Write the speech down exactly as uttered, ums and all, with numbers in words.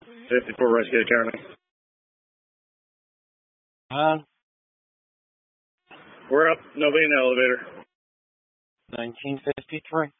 fifty-four Rescue Academy. Huh? We're up. Nobody in the elevator. nineteen fifty-three.